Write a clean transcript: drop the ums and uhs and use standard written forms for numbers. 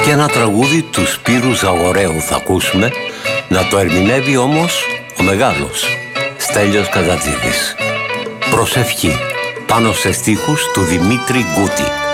Και ένα τραγούδι του Σπύρου Ζαγοραίου θα ακούσουμε, να το ερμηνεύει όμως ο μεγάλος Στέλιος Καζατζίδης. Προσευχή, πάνω σε στίχους του Δημήτρη Γκούτη.